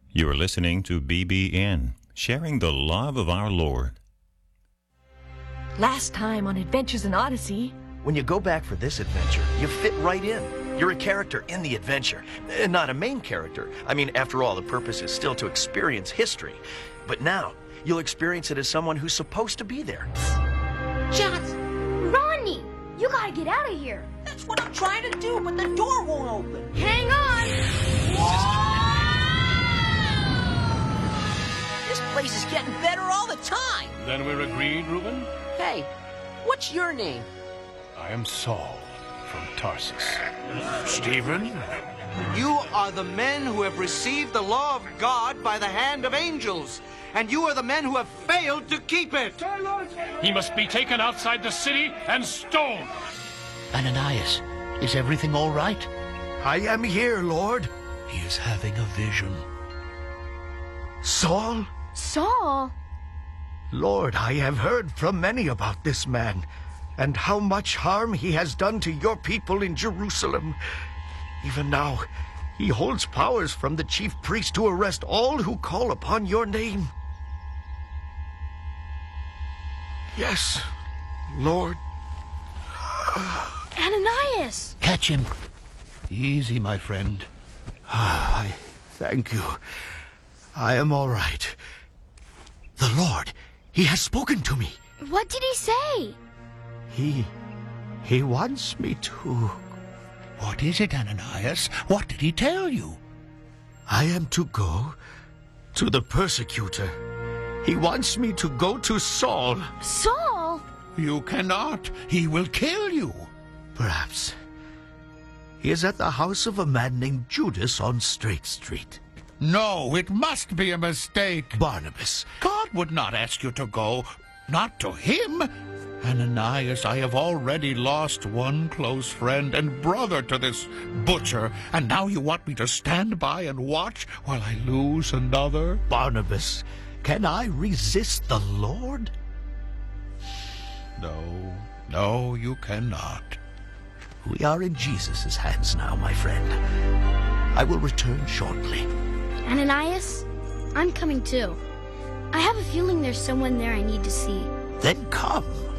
You are listening to BBN, sharing the love of our Lord. Last time on Adventures in Odyssey. When you go back for this adventure, you fit right in. You're a character in the adventure, not a main character. I mean, after all, the purpose is still to experience history. But now, you'll experience it as someone who's supposed to be there. Johnson! Ronnie! You gotta get out of here! That's what I'm trying to do, but the door won't open. Hang on! This place is getting better all the time. Then we're agreed, Reuben? Hey, what's your name? I am Saul from Tarsus. Stephen? You are the men who have received the law of God by the hand of angels, and you are the men who have failed to keep it. He must be taken outside the city and stoned. Ananias, is everything all right? I am here, Lord. He is having a vision. Saul? Saul? Lord, I have heard from many about this man, and how much harm he has done to your people in Jerusalem. Even now, he holds powers from the chief priest to arrest all who call upon your name. Yes, Lord. Ananias! Catch him. Easy, my friend. I thank you. I am all right. The Lord, he has spoken to me. What did he say? He wants me to... What is it, Ananias? What did he tell you? I am to go to the persecutor. He wants me to go to Saul. Saul? You cannot. He will kill you. Perhaps. He is at the house of a man named Judas on Straight Street. No, it must be a mistake. Barnabas. God would not ask you to go. Not to him. Ananias, I have already lost one close friend and brother to this butcher, and now you want me to stand by and watch while I lose another? Barnabas, can I resist the Lord? No, you cannot. We are in Jesus' hands now, my friend. I will return shortly. Ananias, I'm coming too. I have a feeling there's someone there I need to see. Then come.